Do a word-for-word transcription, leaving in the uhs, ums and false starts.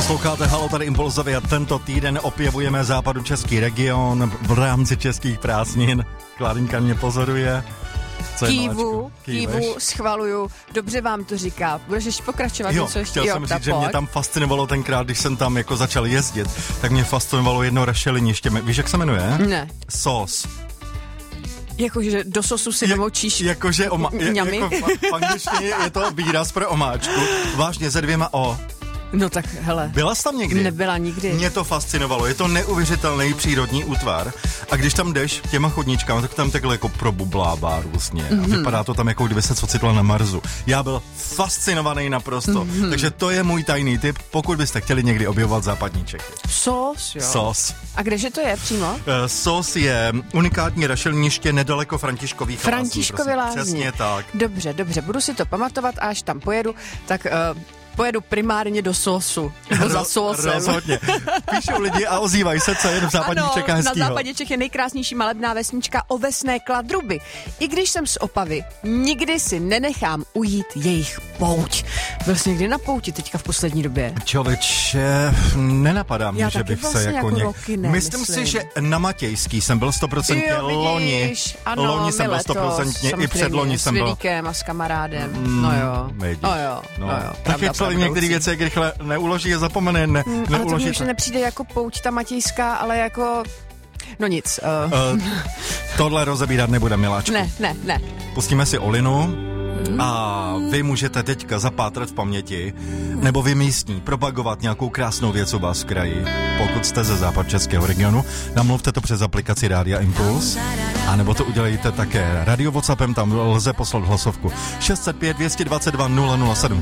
Posloucháte Halo, tady Impulzově a tento týden opěvujeme západu český region v rámci českých prázdnin. Klárínka mě pozoruje. Co Kývu, kývu, schvaluju. Dobře vám to říká. Budeš ještě pokračovat? Jo, něco ještě? chtěl jo, jsem říct, že pojď. mě tam fascinovalo tenkrát, když jsem tam jako začal jezdit, tak mě fascinovalo jedno rašeliniště. Víš, jak se jmenuje? Ne. Sos. Jakože do sosu si namočíš Jakože oma, je, jako v angličtině je to výraz pro omáčku. Vážně se dvěma O. No tak hele. Byla jsi tam někdy? Nebyla nikdy. Mě to fascinovalo, je to neuvěřitelný přírodní útvar a když tam jdeš těma chodníčkama, tak tam takhle jako probublábá různě mm-hmm. a vypadá to tam jako kdyby se ocitla na Marsu. Já byl fascinovaný naprosto, mm-hmm. takže to je můj tajný tip, pokud byste chtěli někdy objevovat západní Čechy. Sos, jo. Sos. A kdeže to je přímo? Uh, Sos je unikátní rašeliniště nedaleko Františkových lázní. Františkovy lázní. Přesně tak. Dobře, dobře, budu si to pamatovat a až tam pojedu, tak... Uh, pojedu primárně do Sosu, nebo za sosem. Rozhodně. Píšou lidi a ozývají se, co je v západních ano, Čechách hezkýho. Na západě Čech je nejkrásnější malebná vesnička Ovesné Kladruby. I když jsem z Opavy, nikdy si nenechám ujít jejich pouť. Byl jsi někdy na pouti teďka v poslední době? Člověče, nenapadá mě, Já že bych vlastně se jako, jako něk... roky ne, myslím, myslím si, že na Matějský jsem byl stoprocentně loni. Ano, loni jsem byl stoprocentně, i předloni jsem byl. S Vilikem a s kamarádem. Mm, no jo. Vidíš. No jo. No, no jo. Tak je člověk některé věci, jak rychle neuloží a zapomene, ne, mm, neuloží. Ale to mi už nepřijde jako pouť ta Matějská, ale jako... No nic. Uh. Uh, tohle rozebírat nebude, miláčku. Ne, ne, ne. Pustíme si Olinu. A vy můžete teďka zapátrat v paměti nebo vy místní propagovat nějakou krásnou věc u vás v kraji. Pokud jste ze západčeského regionu, namluvte to přes aplikaci Rádia Impuls, a nebo to udělejte také radio WhatsAppem, tam lze poslat hlasovku šest set pět, dvě stě dvacet dva, nula nula sedm.